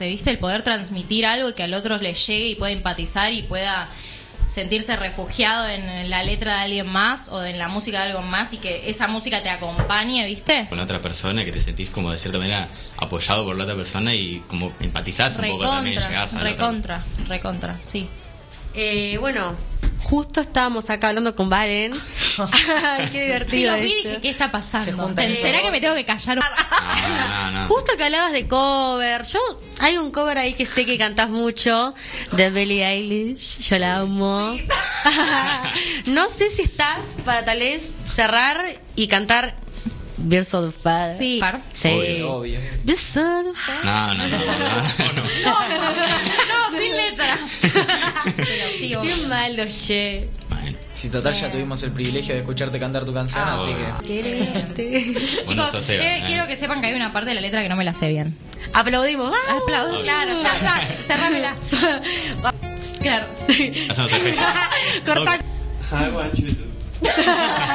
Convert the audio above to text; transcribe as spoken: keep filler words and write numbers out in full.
¿Viste? El poder transmitir algo que al otro le llegue y pueda empatizar y pueda sentirse refugiado en la letra de alguien más o en la música de alguien más y que esa música te acompañe, ¿viste? Con la otra persona, que te sentís como de cierta manera apoyado por la otra persona y como empatizás un poco también, llegás a la recontra, otra. recontra, sí. Eh, bueno, justo estábamos acá hablando con Valen. Ay, qué divertido. Sí, lo vi y esto. dije, ¿qué está pasando? juntan ¿Será todos. que me tengo que callar? No, no, no. Justo que hablabas de cover, yo hay un cover ahí que sé que cantás mucho de Billie Eilish, yo la amo. No sé si estás para tal vez cerrar y cantar Birds of the Feather. Sí. Sí. Obvio, obvio. Birds of the Feather. No, no, no, no, no. No, sin letra. Pero sí, obvio. Qué malos, che. Bueno, Si total ya tuvimos el privilegio de escucharte cantar tu canción, Ah, así bueno. que... Quererte. bueno, Chicos, sos Eva, eh, eh. quiero que sepan que hay una parte de la letra que no me la sé bien. Aplaudimos. ¡Ah! Aplaudo, claro, ya está, cerrámela. Claro. Hacemos efecto. Corta. I want you to